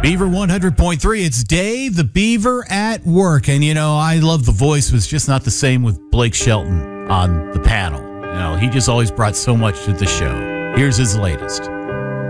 Beaver 100.3. It's Dave the Beaver at work. And, I love the voice was just not the same with Blake Shelton on the panel. He just always brought so much to the show. Here's his latest.